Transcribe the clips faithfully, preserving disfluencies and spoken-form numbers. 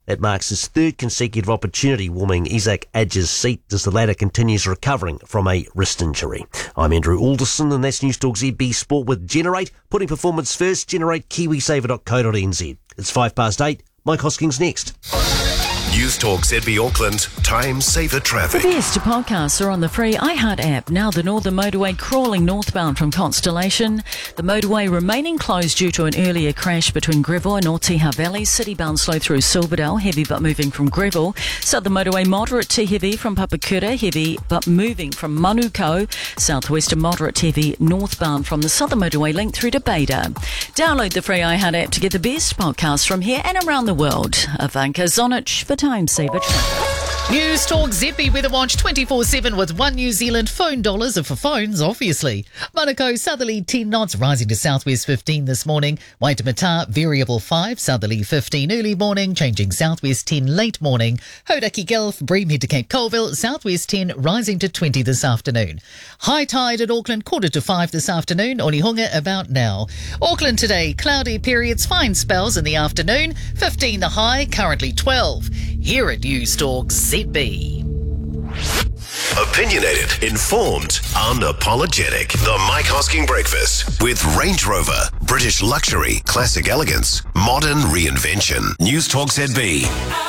It marks his third consecutive opportunity warming Isaac Adger's seat as the latter continues recovering from a wrist injury. I'm Andrew Alderson, and that's News Talk Z B Sport with Generate. Putting performance first, Generate Kiwisaver dot co dot n z. It's five past eight. Mike Hoskins next. News Talk Z B Auckland, Time Saver Traffic. The best podcasts are on the free iHeart app. Now the Northern Motorway crawling northbound from Constellation. The motorway remaining closed due to an earlier crash between Greville and Otiha Valley. Citybound slow through Silverdale, heavy but moving from Greville. Southern Motorway moderate to heavy from Papakura, heavy but moving from Manukau. Southwestern moderate to heavy northbound from the Southern Motorway link through to Beta. Download the free iHeart app to get the best podcasts from here and around the world. Ivanka Zonic for Time Saver Traffic. News Talk Z B Weather Watch twenty-four seven with One New Zealand phone dollars, are for phones, obviously. Manukau, southerly ten knots, rising to southwest fifteen this morning. Waitemata, variable five, southerly fifteen early morning, changing southwest ten late morning. Hodaki Gulf, Bream head to Cape Colville, southwest ten, rising to twenty this afternoon. High tide at Auckland, quarter to five this afternoon. Onehunga about now. Auckland today, cloudy periods, fine spells in the afternoon. fifteen the high, currently twelve. Here at News Talk Z B. Opinionated, informed, unapologetic. The Mike Hosking Breakfast with Range Rover. British luxury, classic elegance, modern reinvention. News Talk Z B.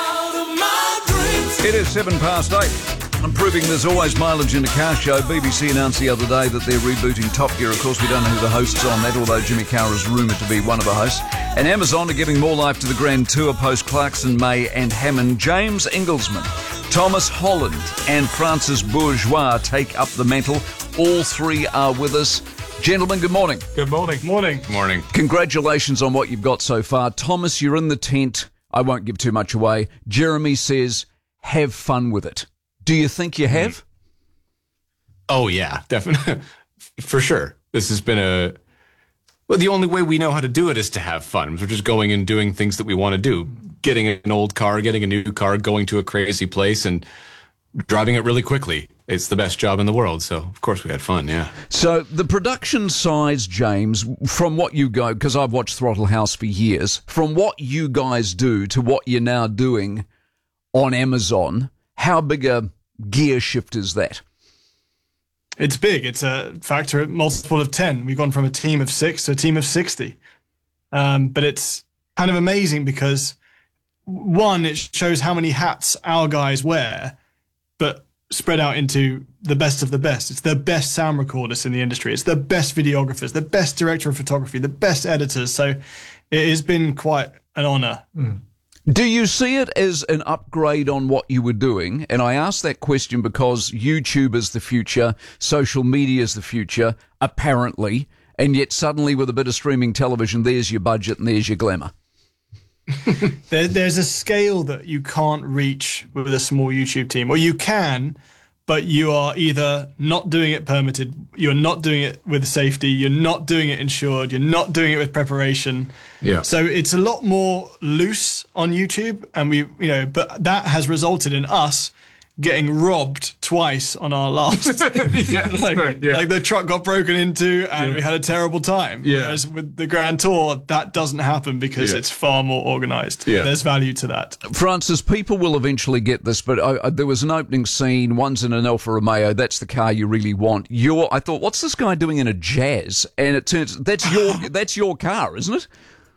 It is seven past eight. I'm proving there's always mileage in a car show. B B C announced the other day that they're rebooting Top Gear. Of course, we don't know who the host's on that, although Jimmy Carr is rumoured to be one of the hosts. And Amazon are giving more life to the Grand Tour post Clarkson, May and Hammond. James Ingelsman, Thomas Holland and Francis Bourgeois take up the mantle. All three are with us. Gentlemen, good morning. Good morning. Morning. Morning. Congratulations on what you've got so far. Thomas, you're in the tent. I won't give too much away. Jeremy says, have fun with it. Do you think you have? Oh, yeah, definitely. For sure. This has been a... Well, the only way we know how to do it is to have fun. We're just going and doing things that we want to do. Getting an old car, getting a new car, going to a crazy place and driving it really quickly. It's the best job in the world, so of course we had fun, yeah. So the production size, James, from what you go, because I've watched Throttle House for years, from what you guys do to what you're now doing on Amazon, how big a gear shift is that? It's big. It's a factor multiple of ten. We've gone from a team of six to a team of sixty. Um, but it's kind of amazing because, one, it shows how many hats our guys wear, but spread out into the best of the best. It's the best sound recordists in the industry. It's the best videographers, the best director of photography, the best editors. So it has been quite an honour. Mm. Do you see it as an upgrade on what you were doing? And I ask that question because YouTube is the future, social media is the future, apparently, and yet suddenly with a bit of streaming television, there's your budget and there's your glamour. there, there's a scale that you can't reach with a small YouTube team, or you can, but you are either not doing it permitted, you're not doing it with safety, you're not doing it insured, you're not doing it with preparation. Yeah. So it's a lot more loose on YouTube, and we, you know, but that has resulted in us getting robbed twice on our last. yeah, like, right, yeah. like the truck got broken into and yeah. we had a terrible time. Yeah. Whereas with the Grand Tour, that doesn't happen because yeah. it's far more organised. Yeah. There's value to that. Francis, people will eventually get this, but I, I, there was an opening scene. One's in an Alfa Romeo. That's the car you really want. You're, I thought, what's this guy doing in a Jazz? And it turns that's your that's your car, isn't it?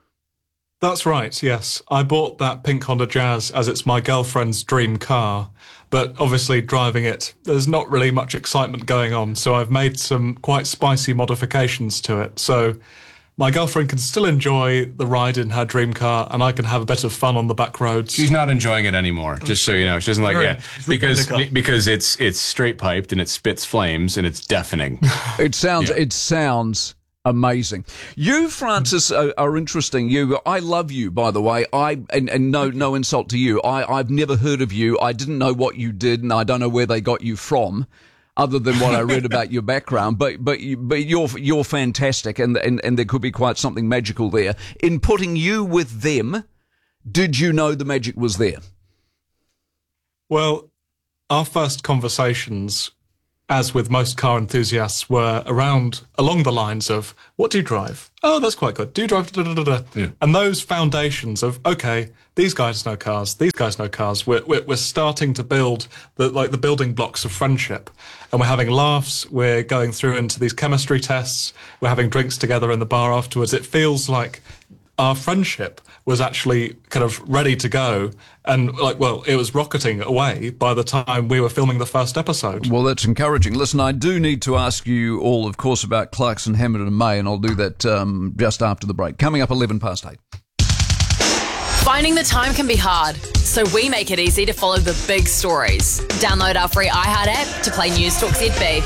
That's right, yes. I bought that pink Honda Jazz as it's my girlfriend's dream car, but obviously driving it, there's not really much excitement going on, so I've made some quite spicy modifications to it. So my girlfriend can still enjoy the ride in her dream car, and I can have a bit of fun on the back roads. She's not enjoying it anymore, just so you know. She doesn't like it, yeah, because because it's it's straight piped and it spits flames and it's deafening. It sounds yeah. it sounds amazing. You, Francis, are, are interesting. You, I love you, by the way. I and, and no no insult to you. I I've never heard of you. I didn't know what you did, and I don't know where they got you from, other than what I read about your background. But but you, but you're you're fantastic, and, and and there could be quite something magical there in putting you with them. Did you know the magic was there? Well, our first conversations as with most car enthusiasts, were around along the lines of, what do you drive? Oh, that's quite good. Do you drive? Da, da, da, da. Yeah. And those foundations of, okay, these guys know cars, these guys know cars. We're, we're, we're starting to build the, like the building blocks of friendship. And we're having laughs. We're going through into these chemistry tests. We're having drinks together in the bar afterwards. It feels like our friendship was actually kind of ready to go, and like, well, it was rocketing away by the time we were filming the first episode. Well, that's encouraging. Listen, I do need to ask you all, of course, about Clarkson, Hammond and May, and I'll do that um, just after the break. Coming up eleven past eight. Finding the time can be hard, so we make it easy to follow the big stories. Download our free iHeart app to play News Talk Z B.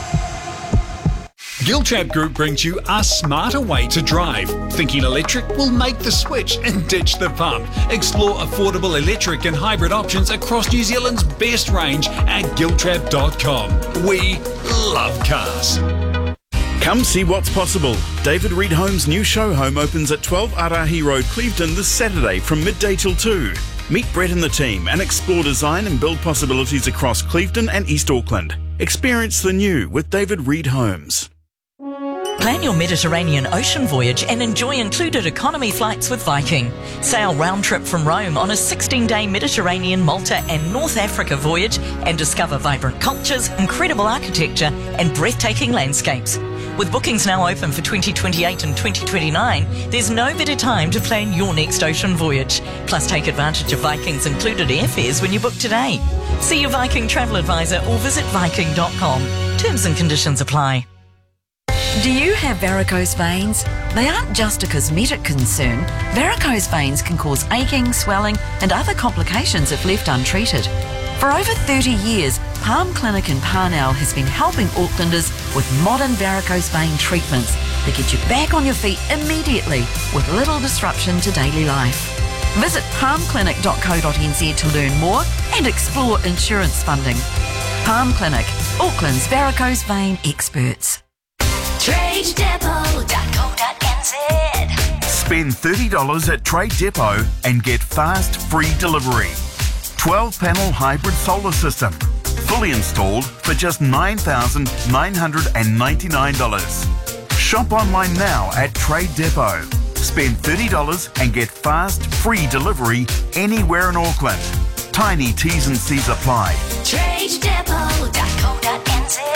Giltrap Group brings you a smarter way to drive. Thinking electric? Will make the switch and ditch the pump. Explore affordable electric and hybrid options across New Zealand's best range at giltrap dot com. We love cars. Come see what's possible. David Reed Home's new show home opens at twelve Arahi Road, Clevedon this Saturday from midday till two. Meet Brett and the team and explore design and build possibilities across Clevedon and East Auckland. Experience the new with David Reed Homes. Plan your Mediterranean ocean voyage and enjoy included economy flights with Viking. Sail round trip from Rome on a sixteen-day Mediterranean, Malta and North Africa voyage and discover vibrant cultures, incredible architecture and breathtaking landscapes. With bookings now open for twenty twenty-eight and twenty twenty-nine, there's no better time to plan your next ocean voyage. Plus, take advantage of Viking's included airfares when you book today. See your Viking travel advisor or visit viking dot com. Terms and conditions apply. Do you have varicose veins? They aren't just a cosmetic concern. Varicose veins can cause aching, swelling and other complications if left untreated. For over thirty years, Palm Clinic in Parnell has been helping Aucklanders with modern varicose vein treatments that get you back on your feet immediately with little disruption to daily life. Visit palm clinic dot co dot n z to learn more and explore insurance funding. Palm Clinic, Auckland's varicose vein experts. trade depot dot co dot n z. Spend thirty dollars at Trade Depot and get fast, free delivery. twelve panel hybrid solar system. Fully installed for just nine thousand nine hundred ninety-nine dollars. Shop online now at Trade Depot. Spend thirty dollars and get fast, free delivery anywhere in Auckland. Tiny T's and C's apply. trade depot dot co dot n z.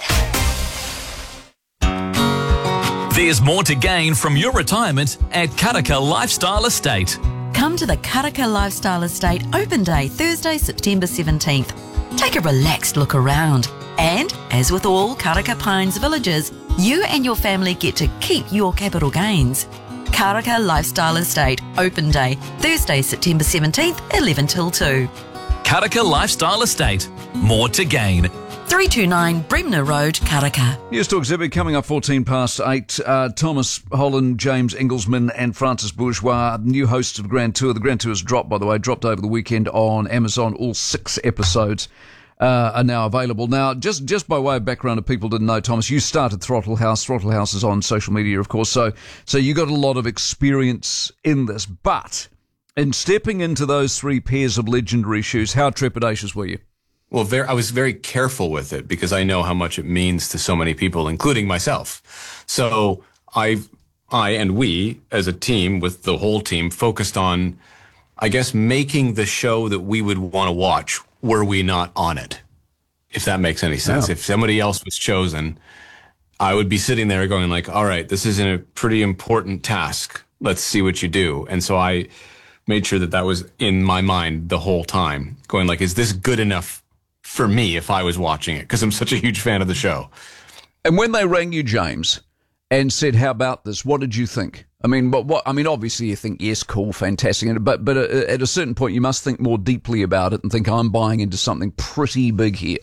There's more to gain from your retirement at Karaka Lifestyle Estate. Come to the Karaka Lifestyle Estate Open Day, Thursday, September seventeenth. Take a relaxed look around. And, as with all Karaka Pines villages, you and your family get to keep your capital gains. Karaka Lifestyle Estate Open Day, Thursday, September seventeenth, eleven till two. Karaka Lifestyle Estate. More to gain. three two nine Bremner Road, Karaka. News Talk Exhibit coming up fourteen past eight. Uh, Thomas Holland, James Inglesman and Francis Bourgeois, new hosts of Grand Tour. The Grand Tour has dropped, by the way, dropped over the weekend on Amazon. All six episodes uh, are now available. Now, just, just by way of background, if people didn't know, Thomas, you started Throttle House. Throttle House is on social media, of course, so so you got a lot of experience in this. But in stepping into those three pairs of legendary shoes, how trepidatious were you? Well, very, I was very careful with it because I know how much it means to so many people, including myself. So I, I and we, as a team, with the whole team, focused on, I guess, making the show that we would want to watch were we not on it, if that makes any sense. Yeah. If somebody else was chosen, I would be sitting there going like, all right, this is a pretty important task. Let's see what you do. And so I made sure that that was in my mind the whole time, going like, is this good enough for me if I was watching it, because I'm such a huge fan of the show. And when they rang you, James, and said, how about this, what did you think? I mean, what, what, I mean, obviously you think, yes, cool, fantastic, but but at a certain point you must think more deeply about it and think, I'm buying into something pretty big here.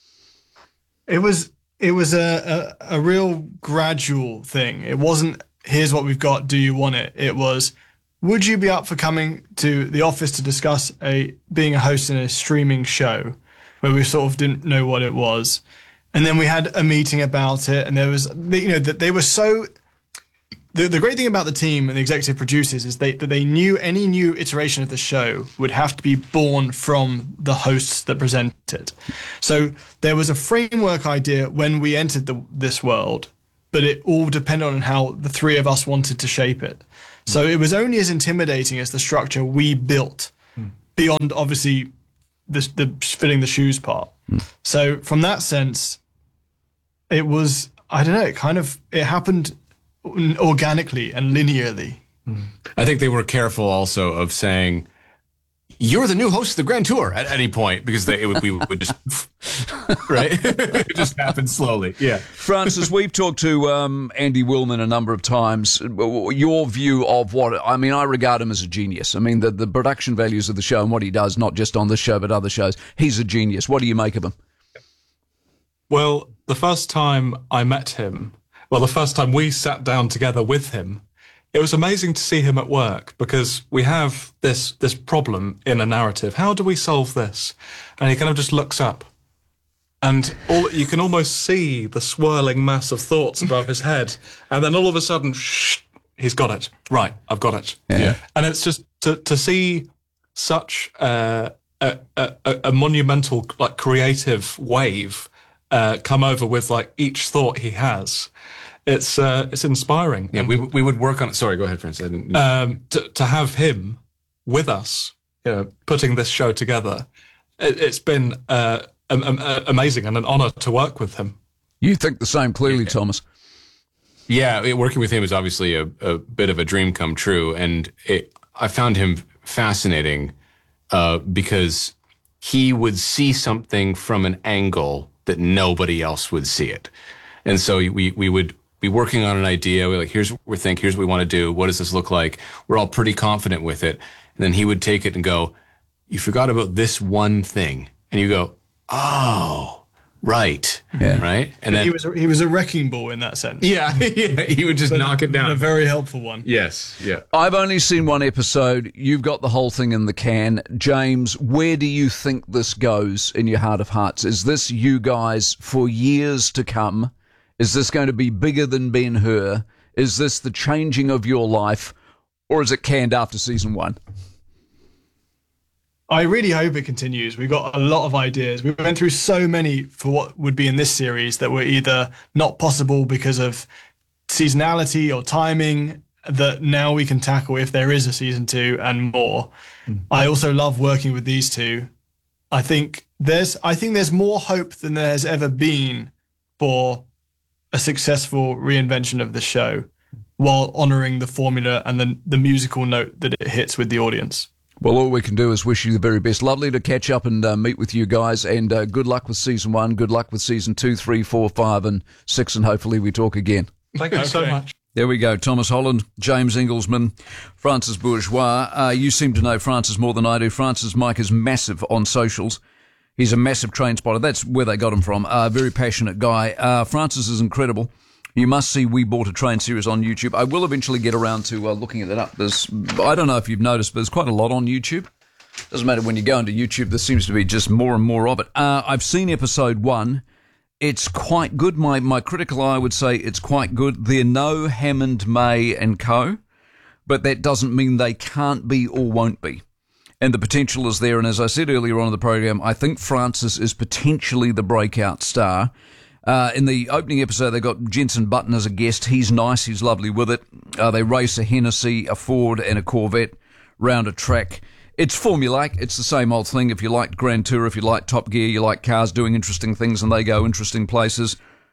It was it was a, a, a real gradual thing. It wasn't, here's what we've got, do you want it? It was, would you be up for coming to the office to discuss a being a host in a streaming show? Where we sort of didn't know what it was. And then we had a meeting about it, and there was, you know, that they were so, the, the great thing about the team and the executive producers is they, that they knew any new iteration of the show would have to be born from the hosts that present it. So there was a framework idea when we entered the, this world, but it all depended on how the three of us wanted to shape it. So it was only as intimidating as the structure we built, mm. beyond obviously the, the fitting the shoes part. Mm. So from that sense, it was, I don't know, it kind of, it happened organically and linearly. Mm. I think they were careful also of saying, you're the new host of the Grand Tour at any point, because they, it would, we would just, right? It just happened slowly. Yeah. Francis, we've talked to um, Andy Willman a number of times. Your view of what, I mean, I regard him as a genius. I mean, the, the production values of the show and what he does, not just on this show, but other shows, he's a genius. What do you make of him? Well, the first time I met him, well, the first time we sat down together with him, it was amazing to see him at work, because we have this this problem in a narrative. How do we solve this? And he kind of just looks up, and all you can almost see the swirling mass of thoughts above his head, and then all of a sudden, shh, he's got it. Right, I've got it. Yeah. And it's just to to see such uh, a, a a monumental, like, creative wave uh, come over with, like, each thought he has. It's uh, it's inspiring. Yeah, we we would work on it. Sorry, go ahead, Francis. I didn't... Um, to to have him with us, you know, putting this show together, it, it's been uh, um, um, uh, amazing and an honour to work with him. You think the same clearly, yeah. Thomas. Yeah, it, working with him is obviously a, a bit of a dream come true, and it, I found him fascinating uh, because he would see something from an angle that nobody else would see it, and so we we would. be working on an idea. We're like, here's what we think, here's what we want to do. What does this look like? We're all pretty confident with it. And then he would take it and go, you forgot about this one thing. And you go, oh, right. Yeah. Right. And he then was, he was a wrecking ball in that sense. Yeah. yeah he would just but, knock it down. A very helpful one. Yes. Yeah. I've only seen one episode. You've got the whole thing in the can. James, where do you think this goes in your heart of hearts? Is this you guys for years to come? Is this going to be bigger than Ben-Hur? Is this the changing of your life? Or is it canned after season one? I really hope it continues. We've got a lot of ideas. We went through so many for what would be in this series that were either not possible because of seasonality or timing, that now we can tackle if there is a season two and more. Mm. I also love working with these two. I think there's I think there's more hope than there has ever been for a successful reinvention of the show, while honouring the formula and the, the musical note that it hits with the audience. Well, all we can do is wish you the very best. Lovely to catch up and uh, meet with you guys, and uh, good luck with season one, good luck with season two, three, four, five, and six, and hopefully we talk again. Thank you okay. so much. There we go. Thomas Holland, James Inglesman, Francis Bourgeois. Uh, you seem to know Francis more than I do. Francis Mike is massive on socials. He's a massive train spotter. That's where they got him from. A uh, very passionate guy. Uh, Francis is incredible. You must see We Bought a Train series on YouTube. I will eventually get around to uh, looking at that up. There's, I don't know if you've noticed, but there's quite a lot on YouTube. Doesn't matter when you go into YouTube, there seems to be just more and more of it. Uh, I've seen episode one. It's quite good. My, my critical eye would say it's quite good. They're no Hammond, May and co, but that doesn't mean they can't be or won't be. And the potential is there. And as I said earlier on in the program, I think Francis is potentially the breakout star. Uh, in the opening episode, they got Jenson Button as a guest. He's nice. He's lovely with it. Uh, they race a Hennessy, a Ford, and a Corvette round a track. It's formulaic. It's the same old thing. If you like Grand Tour, if you like Top Gear, you like cars doing interesting things and they go interesting places.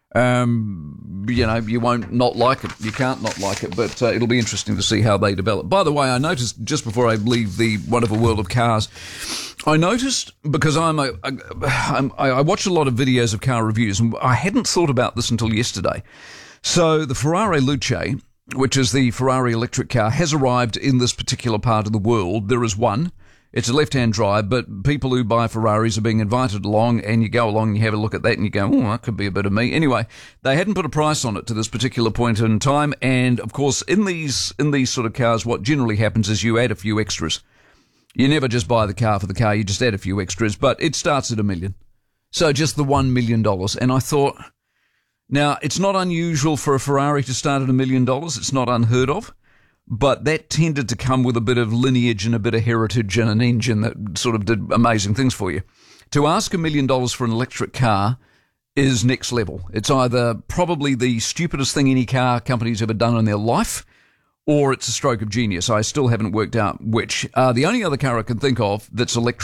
Um, you know, you won't not like it. You can't not like it, but uh, it'll be interesting to see how they develop. By the way, I noticed just before I leave the wonderful world of cars, I noticed, because I'm a, a, I'm, I watch a lot of videos of car reviews, and I hadn't thought about this until yesterday. So the Ferrari Luce, which is the Ferrari electric car, has arrived in this particular part of the world. There is one. It's a left-hand drive, but people who buy Ferraris are being invited along, and you go along and you have a look at that and you go, oh, that could be a bit of me. Anyway, they hadn't put a price on it to this particular point in time, and of course, in these in these sort of cars, what generally happens is you add a few extras. You never just buy the car for the car, you just add a few extras, but it starts at a million. So just the one million dollars. And I thought, Now, it's not unusual for a Ferrari to start at a million dollars. It's not unheard of. But that tended to come with a bit of lineage and a bit of heritage and an engine that sort of did amazing things for you. To ask a million dollars for an electric car is next level. It's either probably the stupidest thing any car company's ever done in their life, or it's a stroke of genius. I still haven't worked out which. Uh, the only other car I can think of that's electric